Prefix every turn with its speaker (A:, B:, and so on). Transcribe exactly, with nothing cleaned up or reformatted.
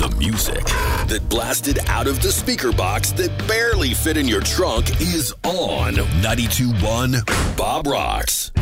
A: The music that blasted out of the speaker box that barely fit in your trunk is on ninety-two point one Bob Rocks.